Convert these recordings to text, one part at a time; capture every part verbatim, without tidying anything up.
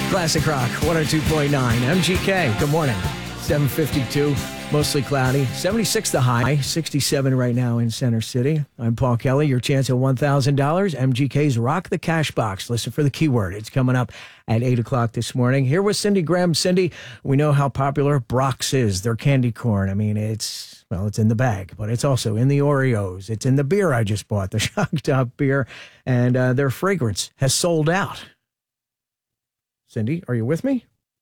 Classic Rock, one oh two point nine. M G K, good morning. seven fifty-two, mostly cloudy. seventy-six the high, sixty-seven right now in Center City. I'm Paul Kelly, your chance at one thousand dollars. M G K's Rock the Cash Box. Listen for the keyword. It's coming up at eight o'clock this morning. Here with Cindy Graham. Cindy, we know how popular Brock's is. Their candy corn. I mean, it's, well, it's in the bag, but it's also in the Oreos. It's in the beer I just bought, the Shock Top beer, and uh, their fragrance has sold out. Cindy, are you with me?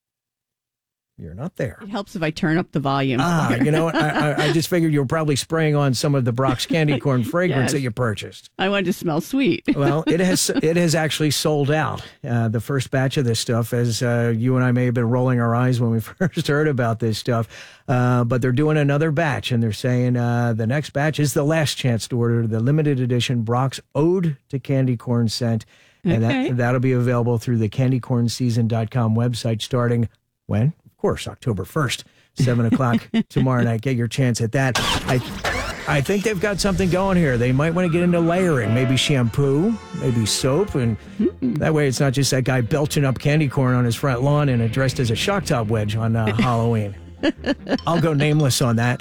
You're not there. It helps if I turn up the volume. Ah, you know what? I, I, I just figured you were probably spraying on some of the Brock's candy corn fragrance yes. that you purchased. I wanted to smell sweet. Well, it has it has actually sold out. Uh, the first batch of this stuff, as uh, you and I may have been rolling our eyes when we first heard about this stuff, uh, but they're doing another batch, and they're saying uh, the next batch is the last chance to order the limited edition Brock's Ode to Candy Corn scent. And okay. that, that'll be available through the candy corn season dot com website starting when? Of course, October first, seven o'clock tomorrow night. Get your chance at that. I I think they've got something going here. They might want to get into layering, maybe shampoo, maybe soap, and mm-hmm. that way it's not just that guy belching up candy corn on his front lawn and dressed as a Shock Top wedge on uh, Halloween. I'll go nameless on that.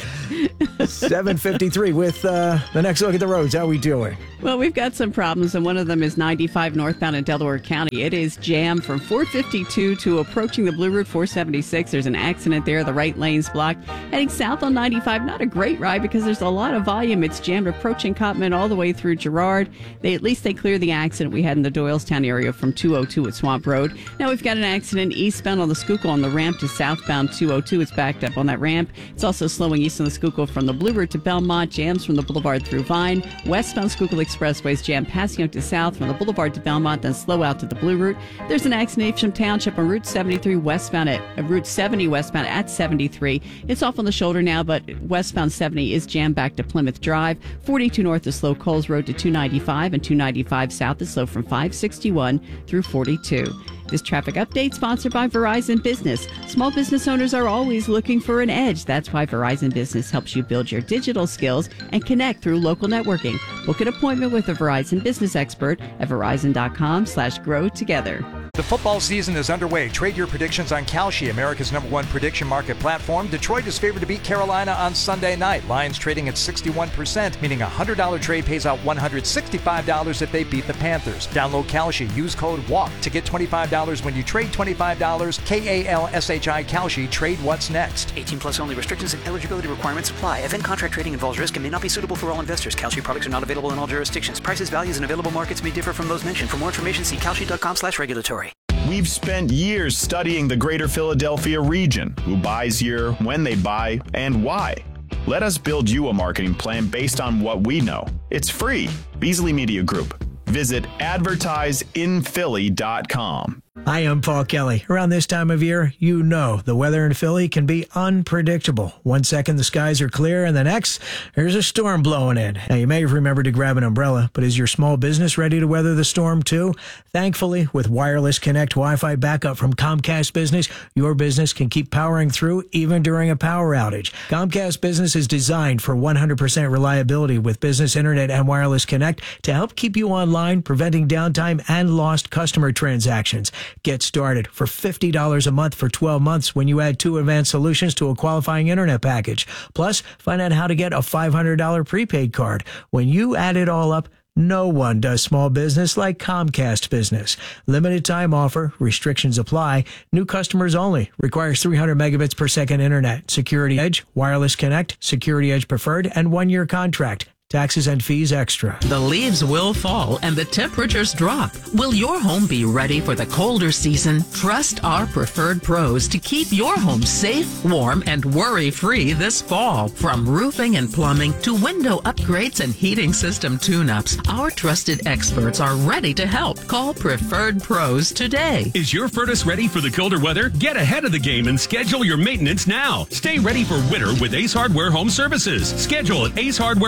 seven fifty-three with uh, the next look at the roads. How we doing? Well, we've got some problems, and one of them is ninety-five northbound in Delaware County. It is jammed from four fifty-two to approaching the Blue Route four seventy-six. There's an accident there. The right lane's blocked. Heading south on ninety-five, not a great ride because there's a lot of volume. It's jammed approaching Cotman all the way through Girard. They At least they cleared the accident we had in the Doylestown area from two oh two at Swamp Road. Now we've got an accident eastbound on the Schuylkill on the ramp to southbound two oh two. It's backed up on that ramp. It's also slowing east on the Schuylkill from the Blue Route to Belmont. Jams from the Boulevard through Vine. Westbound Schuylkill Expressway's jam passing out to south from the Boulevard to Belmont, then slow out to the Blue Route. There's an accident in Evesham Township on Route seventy-three westbound at uh, Route seventy westbound at seventy-three. It's off on the shoulder now, but westbound seventy is jammed back to Plymouth Drive. forty-two north is slow Coles Road to two ninety-five, and two ninety-five south is slow from five sixty-one through forty-two. This traffic update sponsored by Verizon Business. Small business owners are always looking for an edge. That's why Verizon Business helps you build your digital skills and connect through local networking. Book an appointment with a Verizon Business expert at verizon.com slash grow together. The football season is underway. Trade your predictions on Kalshi, America's number one prediction market platform. Detroit is favored to beat Carolina on Sunday night. Lions trading at sixty-one percent, meaning a one hundred dollars trade pays out one hundred sixty-five dollars if they beat the Panthers. Download Kalshi. Use code WALK to get twenty-five dollars when you trade twenty-five dollars. K A L S H I Kalshi. Trade what's next. eighteen plus only. Restrictions and eligibility requirements apply. Event contract trading involves risk and may not be suitable for all investors. Kalshi products are not available in all jurisdictions. Prices, values, and available markets may differ from those mentioned. For more information, see kalshi.com slash regulatory. We've spent years studying the greater Philadelphia region, who buys here, when they buy, and why. Let us build you a marketing plan based on what we know. It's free. Beasley Media Group. Visit advertise in philly dot com. Hi, I'm Paul Kelly. Around this time of year, you know the weather in Philly can be unpredictable. One second the skies are clear, and the next, there's a storm blowing in. Now, you may have remembered to grab an umbrella, but is your small business ready to weather the storm too? Thankfully, with Wireless Connect Wi-Fi backup from Comcast Business, your business can keep powering through even during a power outage. Comcast Business is designed for one hundred percent reliability with business internet and Wireless Connect to help keep you online, preventing downtime and lost customer transactions. Get started for fifty dollars a month for twelve months when you add two advanced solutions to a qualifying internet package. Plus, find out how to get a five hundred dollars prepaid card. When you add it all up, no one does small business like Comcast Business. Limited time offer. Restrictions apply. New customers only. Requires three hundred megabits per second internet. Security Edge, Wireless Connect, Security Edge Preferred, and one-year contract. Taxes and fees extra. The leaves will fall and the temperatures drop. Will your home be ready for the colder season? Trust our preferred pros to keep your home safe, warm, and worry-free this fall. From roofing and plumbing to window upgrades and heating system tune-ups, our trusted experts are ready to help. Call Preferred Pros today. Is your furnace ready for the colder weather? Get ahead of the game and schedule your maintenance now. Stay ready for winter with Ace Hardware Home Services. Schedule at Ace Hardware Home Services.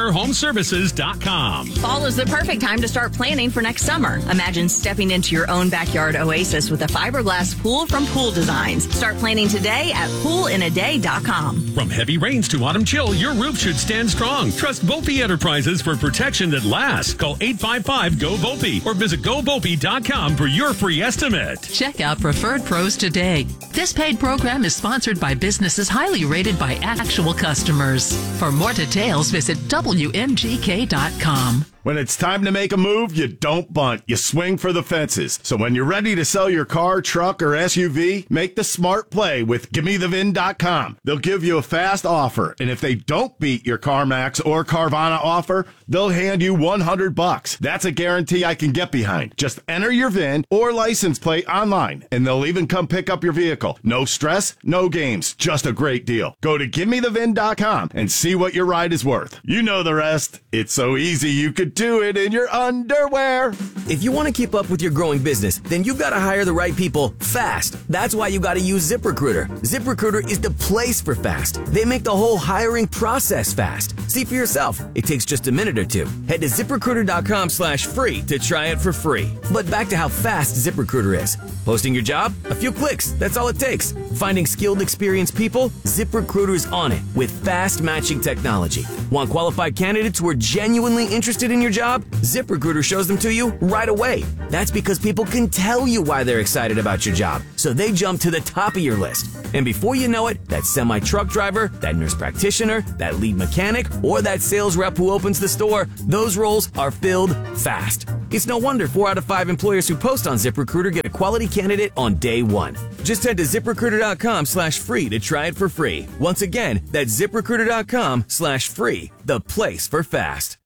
services dot com. Fall is the perfect time to start planning for next summer. Imagine stepping into your own backyard oasis with a fiberglass pool from Pool Designs. Start planning today at pool in a day dot com. From heavy rains to autumn chill, your roof should stand strong. Trust Volpe Enterprises for protection that lasts. Call eight five five, G O, Volpe or visit go volpe dot com for your free estimate. Check out Preferred Pros today. This paid program is sponsored by businesses highly rated by actual customers. For more details, visit W M G K dot com. When it's time to make a move, you don't bunt. You swing for the fences. So when you're ready to sell your car, truck, or S U V, make the smart play with gimme the V I N dot com. They'll give you a fast offer, and if they don't beat your CarMax or Carvana offer, they'll hand you one hundred bucks. That's a guarantee I can get behind. Just enter your V I N or license plate online, and they'll even come pick up your vehicle. No stress, no games, just a great deal. Go to gimme the V I N dot com and see what your ride is worth. You know the rest. It's so easy you could do it in your underwear. If you want to keep up with your growing business, then you've got to hire the right people fast. That's why you got to use ZipRecruiter. ZipRecruiter is the place for fast. They make the whole hiring process fast. See for yourself. It takes just a minute or two. Head to ZipRecruiter dot com slash free to try it for free. But back to how fast ZipRecruiter is. Posting your job? A few clicks. That's all it takes. Finding skilled, experienced people? ZipRecruiter's on it with fast matching technology. Want qualified candidates who are genuinely interested in your job? ZipRecruiter shows them to you right away. That's because people can tell you why they're excited about your job, so they jump to the top of your list. And before you know it, that semi-truck driver, that nurse practitioner, that lead mechanic, or that sales rep who opens the store, those roles are filled fast. It's no wonder four out of five employers who post on ZipRecruiter get a quality candidate on day one. Just head to ZipRecruiter dot com slash free to try it for free. Once again, that's ZipRecruiter dot com slash free, the place for fast.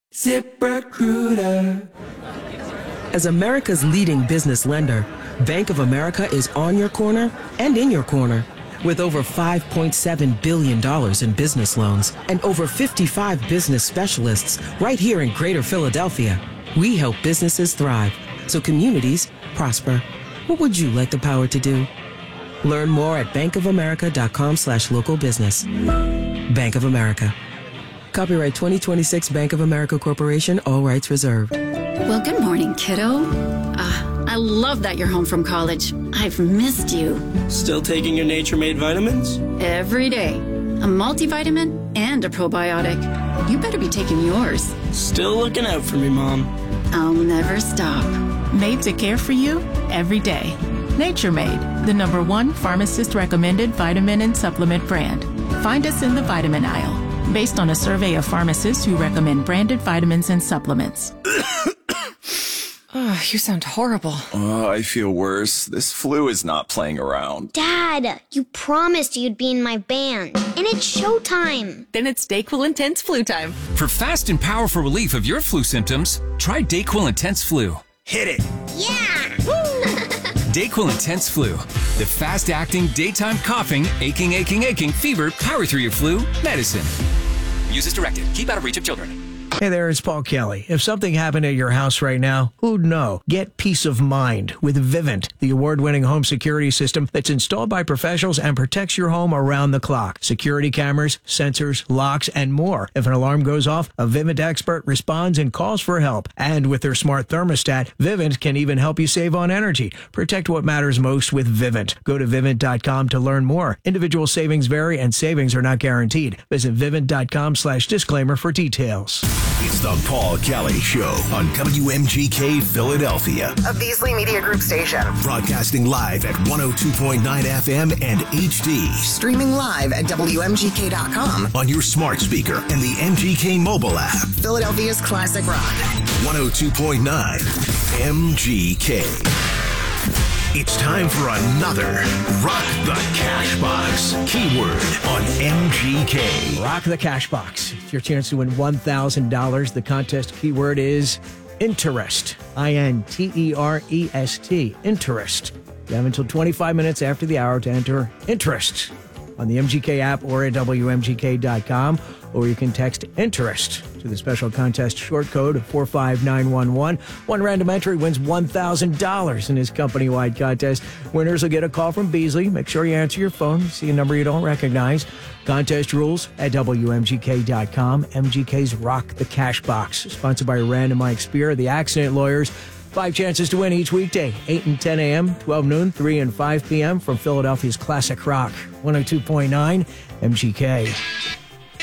ZipRecruiter. As America's leading business lender, Bank of America is on your corner and in your corner. With over five point seven billion dollars in business loans and over fifty-five business specialists right here in Greater Philadelphia, we help businesses thrive so communities prosper. What would you like the power to do? Learn more at bankofamerica.com slash local business. Bank of America. Copyright twenty twenty-six Bank of America Corporation, all rights reserved. Well, good morning, kiddo. Uh, I love that you're home from college. I've missed you. Still taking your Nature Made vitamins? Every day. A multivitamin and a probiotic. You better be taking yours. Still looking out for me, Mom. I'll never stop. Made to care for you every day. Nature Made, the number one pharmacist-recommended vitamin and supplement brand. Find us in the vitamin aisle. Based on a survey of pharmacists who recommend branded vitamins and supplements. Oh, you sound horrible. Oh, I feel worse. This flu is not playing around. Dad, you promised you'd be in my band, and it's showtime. Then it's DayQuil Intense Flu time. For fast and powerful relief of your flu symptoms, try DayQuil Intense Flu. Hit it. Yeah! DayQuil Intense Flu. The fast-acting, daytime coughing, aching, aching, aching, fever, power through your flu medicine. Use as directed. Keep out of reach of children. Hey there, it's Paul Kelly. If something happened at your house right now, who'd know? Get peace of mind with Vivint, the award-winning home security system that's installed by professionals and protects your home around the clock. Security cameras, sensors, locks, and more. If an alarm goes off, a Vivint expert responds and calls for help. And with their smart thermostat, Vivint can even help you save on energy. Protect what matters most with Vivint. Go to Vivint dot com to learn more. Individual savings vary and savings are not guaranteed. Visit Vivint dot com slash disclaimer for details. It's the Paul Kelly Show on W M G K Philadelphia, a Beasley Media Group station. Broadcasting live at one oh two point nine F M and H D. Streaming live at W M G K dot com. On your smart speaker and the M G K mobile app. Philadelphia's classic rock. one oh two point nine M G K. It's time for another Rock the Cash Box keyword on M G K. Rock the Cash Box. It's your chance to win one thousand dollars. The contest keyword is interest. I N T E R E S T. Interest. You have until twenty-five minutes after the hour to enter interest on the M G K app or at W M G K dot com, or you can text interest to the special contest short code of four five nine one one. One random entry wins one thousand dollars in this company-wide contest. Winners will get a call from Beasley. Make sure you answer your phone. See a number you don't recognize. Contest rules at W M G K dot com. M G K's Rock the Cash Box, sponsored by Rand and Mike Spear, the accident lawyers. Five chances to win each weekday, eight and ten a.m., twelve noon, three and five p.m. from Philadelphia's Classic Rock, one oh two point nine M G K.